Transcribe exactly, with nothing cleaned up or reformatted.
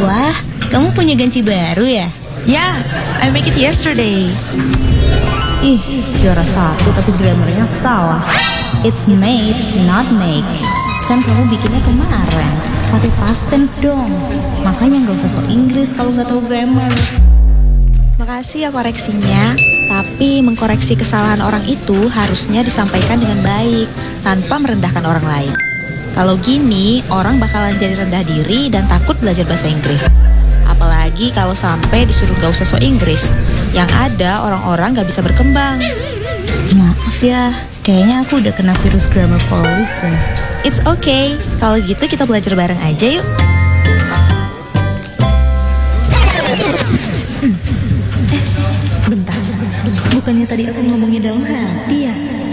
Wah, kamu punya ganci baru ya? Yeah, I make it yesterday. Ih, juara satu tapi grammarnya salah. It's made, not make. Kan kamu bikinnya kemarin. Pakai past tense dong. Makanya nggak usah sok Inggris kalau nggak tahu grammar. Makasih ya koreksinya. Tapi mengkoreksi kesalahan orang itu harusnya disampaikan dengan baik, tanpa merendahkan orang lain. Kalau gini, orang bakalan jadi rendah diri dan takut belajar bahasa Inggris. Apalagi kalau sampai disuruh gak usah sok Inggris. Yang ada orang-orang gak bisa berkembang. Maaf ya, kayaknya aku udah kena virus grammar police deh. It's okay, kalau gitu kita belajar bareng aja yuk. Eh, bentar. Bukannya tadi aku ngomongnya dalam hati ya?